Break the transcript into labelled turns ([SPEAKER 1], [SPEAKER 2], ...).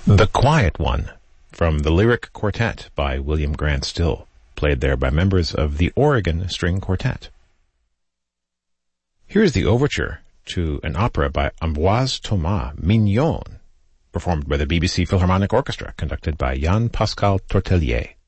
[SPEAKER 1] The Quiet One, from the Lyric Quartet by William Grant Still, played there by members of the Oregon String Quartet. Here is the overture to an opera by Ambroise Thomas, Mignon, performed by the BBC Philharmonic Orchestra, conducted by Jan Pascal Tortelier.